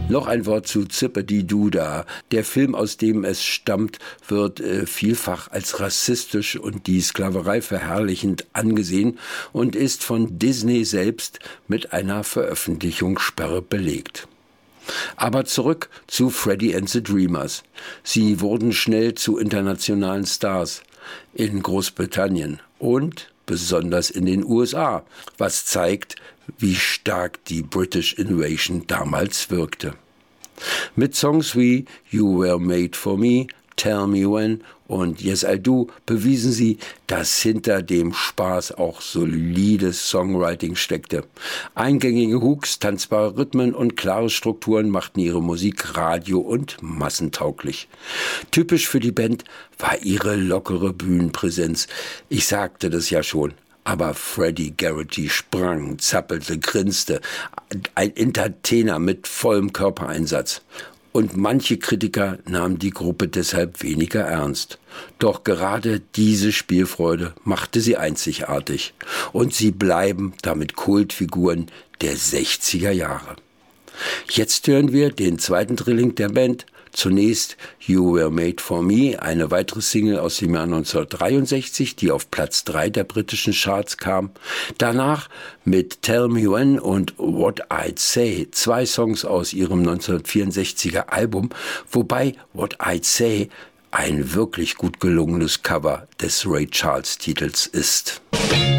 Noch ein Wort zu Zippedi-Doo-Dah. Der Film, aus dem es stammt, wird vielfach als rassistisch und die Sklaverei verherrlichend angesehen und ist von Disney selbst mit einer Veröffentlichungssperre belegt. Aber zurück zu Freddie and the Dreamers. Sie wurden schnell zu internationalen Stars in Großbritannien und besonders in den USA, was zeigt, wie stark die British Invasion damals wirkte. Mit Songs wie You Were Made for Me, Tell Me When und Yes I Do bewiesen sie, dass hinter dem Spaß auch solides Songwriting steckte. Eingängige Hooks, tanzbare Rhythmen und klare Strukturen machten ihre Musik radio- und massentauglich. Typisch für die Band war ihre lockere Bühnenpräsenz. Ich sagte das ja schon. Aber Freddie Garrity sprang, zappelte, grinste. Ein Entertainer mit vollem Körpereinsatz. Und manche Kritiker nahmen die Gruppe deshalb weniger ernst. Doch gerade diese Spielfreude machte sie einzigartig. Und sie bleiben damit Kultfiguren der 60er Jahre. Jetzt hören wir den zweiten Drilling der Band. Zunächst You Were Made for Me, eine weitere Single aus dem Jahr 1963, die auf Platz 3 der britischen Charts kam. Danach mit Tell Me When und What I'd Say, 2 Songs aus ihrem 1964er Album, wobei What I'd Say ein wirklich gut gelungenes Cover des Ray Charles Titels ist.